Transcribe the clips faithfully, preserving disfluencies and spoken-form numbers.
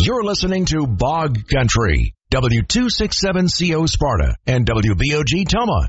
You're listening to Bog Country, W two sixty-seven C O Sparta and W B O G Toma.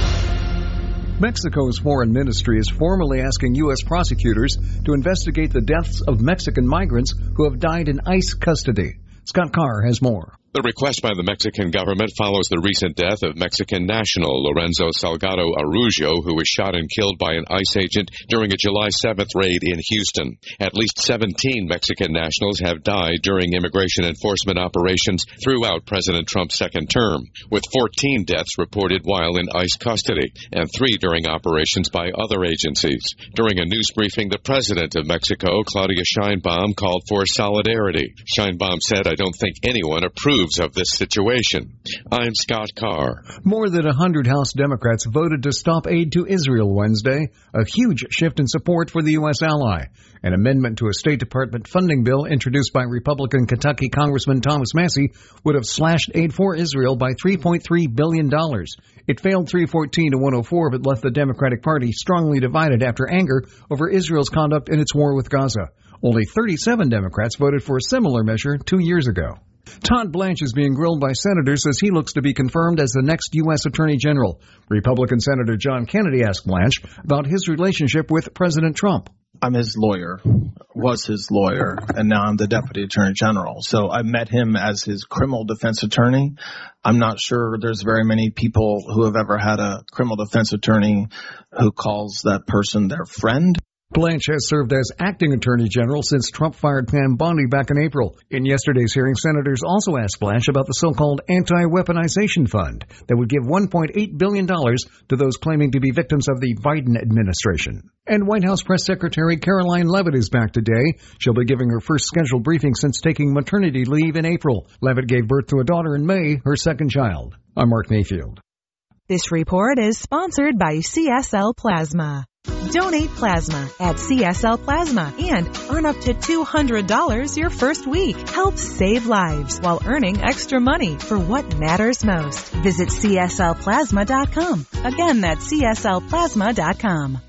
Mexico's foreign ministry is formally asking U S prosecutors to investigate the deaths of Mexican migrants who have died in ICE custody. Scott Carr has more. The request by the Mexican government follows the recent death of Mexican national Lorenzo Salgado Araujo, who was shot and killed by an ICE agent during a July seventh raid in Houston. At least seventeen Mexican nationals have died during immigration enforcement operations throughout President Trump's second term, with fourteen deaths reported while in ICE custody and three during operations by other agencies. During a news briefing, the president of Mexico, Claudia Sheinbaum, called for solidarity. Sheinbaum said, "I don't think anyone approves of this situation." I'm Scott Carr. More than one hundred House Democrats voted to stop aid to Israel Wednesday, a huge shift in support for the U S ally. An amendment to a State Department funding bill introduced by Republican Kentucky Congressman Thomas Massie would have slashed aid for Israel by three point three billion dollars. It failed three fourteen to one oh four, but left the Democratic Party strongly divided after anger over Israel's conduct in its war with Gaza. Only thirty-seven Democrats voted for a similar measure two years ago. Todd Blanche is being grilled by senators as he looks to be confirmed as the next U S Attorney General. Republican Senator John Kennedy asked Blanche about his relationship with President Trump. I'm his lawyer, was his lawyer, and now I'm the Deputy Attorney General. So I met him as his criminal defense attorney. I'm not sure there's very many people who have ever had a criminal defense attorney who calls that person their friend. Blanche has served as acting attorney general since Trump fired Pam Bondi back in April. In yesterday's hearing, senators also asked Blanche about the so-called anti-weaponization fund that would give one point eight billion dollars to those claiming to be victims of the Biden administration. And White House Press Secretary Caroline Leavitt is back today. She'll be giving her first scheduled briefing since taking maternity leave in April. Leavitt gave birth to a daughter in May, her second child. I'm Mark Mayfield. This report is sponsored by C S L Plasma. Donate plasma at C S L Plasma and earn up to two hundred dollars your first week. Help save lives while earning extra money for what matters most. Visit C S L plasma dot com. Again, that's C S L plasma dot com.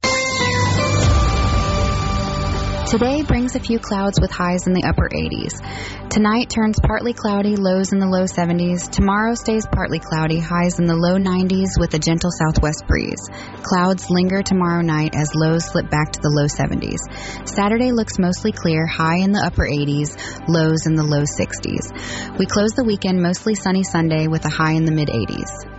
Today brings a few clouds with highs in the upper eighties. Tonight turns partly cloudy, lows in the low seventies. Tomorrow stays partly cloudy, highs in the low nineties with a gentle southwest breeze. Clouds linger tomorrow night as lows slip back to the low seventies. Saturday looks mostly clear, high in the upper eighties, lows in the low sixties. We close the weekend mostly sunny Sunday with a high in the mid eighties.